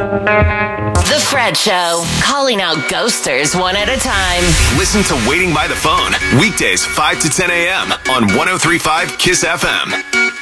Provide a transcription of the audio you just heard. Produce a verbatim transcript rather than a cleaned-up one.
The Fred Show, calling out ghosters one at a time. Listen to Waiting by the Phone, weekdays five to ten a.m. on one oh three point five KISS F M.